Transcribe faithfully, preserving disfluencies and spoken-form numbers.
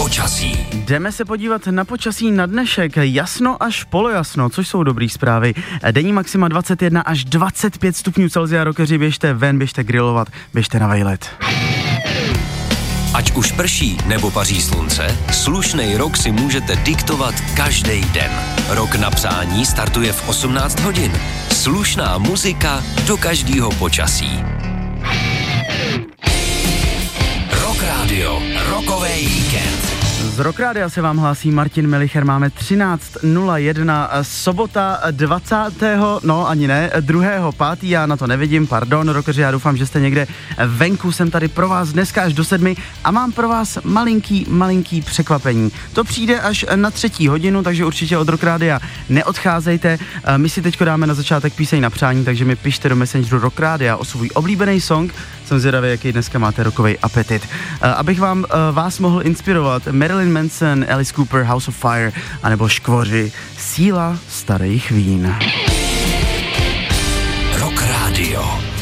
Počasí. Jdeme se podívat na počasí na dnešek. Jasno až polojasno, což jsou dobrý zprávy. Denní maxima dvacet jedna až dvacet pět stupňů Celsia. Rokeři, běžte ven, běžte grilovat, běžte na vejlet. Ať už prší nebo paří slunce, slušnej rok si můžete diktovat každý den. Rok na přání startuje v osmnáct hodin. Slušná muzika do každého počasí. Rock Radio, rokovej víkend. Z Rock Rádia se vám hlásí Martin Melicher. Máme třináct nula jedna, sobota dvacátého no ani ne, druhého pátý Já na to nevidím, pardon, rockeři, já doufám, že jste někde venku. Jsem tady pro vás dneska až do sedmi a mám pro vás malinký, malinký překvapení. To přijde až na třetí hodinu, takže určitě od Rock Rádia neodcházejte. My si teďko dáme na začátek píseň na přání, takže mi pište do Messengeru Rock Rádia o svůj oblíbený song. Jsem zvědavý, jaký dneska máte rokovej apetit. Abych vám vás mohl inspirovat, Marilyn Manson, Alice Cooper, House of Fire, anebo Škvoři, Síla starých vín. Rock Radio.